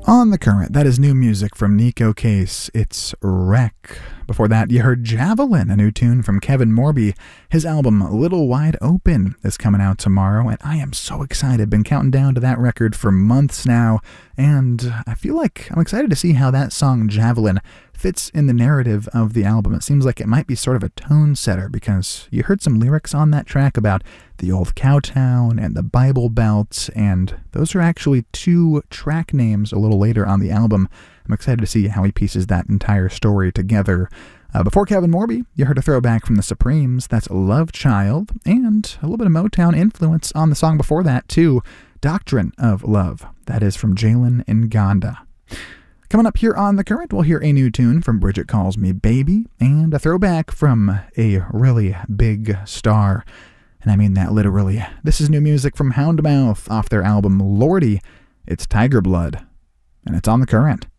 On the Current, that is new music from Nico Case. It's Wreck. Before that, you heard Javelin, a new tune from Kevin Morby. His album, Little Wide Open, is coming out tomorrow, and I am so excited. Been counting down to that record for months now, and I feel like I'm excited to see how that song, Javelin, fits in the narrative of the album. It seems like it might be sort of a tone setter, because you heard some lyrics on that track about the old Cowtown and the Bible Belt, and those are actually two track names a little later on the album. I'm excited to see how he pieces that entire story together. Before Kevin Morby, you heard a throwback from the Supremes. That's Love Child, and a little bit of Motown influence on the song before that, too. Doctrine of Love. That is from Jalen Nganda. Coming up here on The Current, we'll hear a new tune from Bridget Calls Me Baby, and a throwback from a really big star. And I mean that literally. This is new music from Houndmouth off their album Lordy. It's Tiger Blood, and it's on The Current.